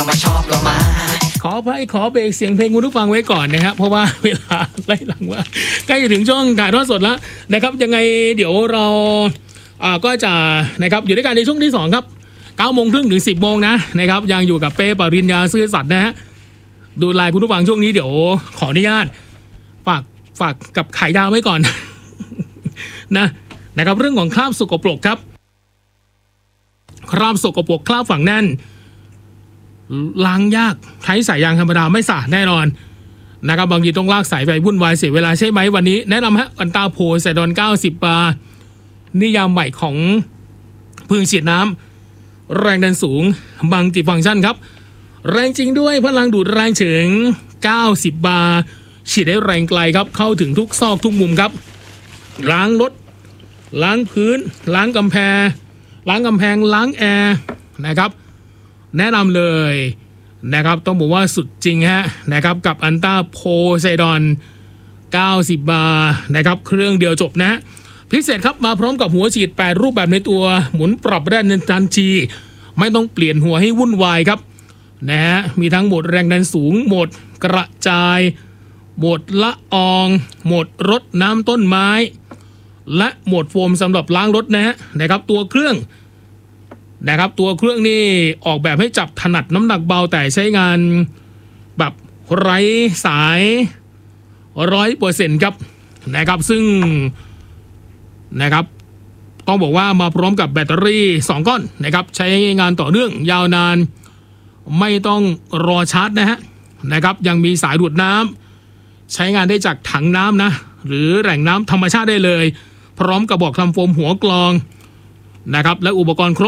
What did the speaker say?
มาชอบก็มาขอเบรกเสียงเพลงคุณผู้ฟังไว้ก่อนนะครับเพราะว่าเวลาไล่หลังว่าใกล้จะถึงช่วงถ่ายทอดสดแล้วนะครับยังไงเดี๋ยวเราก็จะนะครับอยู่ด้วยกันในช่วงที่2ครับ9:30 ถึง 10 โมงนะครับยังอยู่กับเป้ปริญญาซื่อสัตย์นะฮะดูไลน์คุณผู้ฟังช่วงนี้เดี๋ยวขออนุญาตฝากกับไข่ดาวไว้ก่อน นะครับเรื่องของคราบสกปรกครับคราบสกปรกคราบฝังแน่นล้างยากใช้สายยางธรรมดาไม่สะอาดแน่นอนนะครับบางทีต้องลากสายไปวุ่นวายเสียเวลาใช่ไหมวันนี้แนะนำฮะอันตาโพไซดอน90 บาร์นิยามใหม่ของพึ่งฉีดน้ำแรงดันสูงมัลติฟังก์ชันครับแรงจริงด้วยพลังดูดแรงถึง90 บาร์ฉีดได้แรงไกลครับเข้าถึงทุกซอกทุกมุมครับล้างรถล้างพื้นล้างกำแพงล้างแอร์นะครับแนะนำเลยนะครับต้องบอกว่าสุดจริงฮะนะครับกับอันต้าโพไซดอน90 บาร์นะครับเครื่องเดียวจบนะพิเศษครับมาพร้อมกับหัวฉีด8รูปแบบในตัวหมุนปรับแรงดันทันทีไม่ต้องเปลี่ยนหัวให้วุ่นวายครับมีทั้งโหมดแรงดันสูงโหมดกระจายโหมดละอองโหมดรดน้ำต้นไม้และโหมดโฟมสำหรับล้างรถนะครับตัวเครื่องนี่ออกแบบให้จับถนัดน้ำหนักเบาแต่ใช้งานแบบไร้สาย 100% ครับนะครับซึ่งนะครับต้องบอกว่ามาพร้อมกับแบตเตอรี่2 ก้อนนะครับใช้งานต่อเนื่องยาวนานไม่ต้องรอชาร์จนะครับยังมีสายดูดน้ำใช้งานได้จากถังน้ำหรือแหล่งน้ำธรรมชาติได้เลยพร้อมกับบอกทำโฟมหัวกรองนะครับและอุปกรณ์ครบ